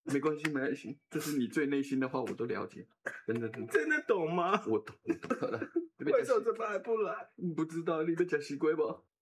没关系，没关系，这是你最内心的话，我都了解，真的。 真的懂吗？ 我懂了。 为什么这么还不来？ 你不知道你被讲习惯吗？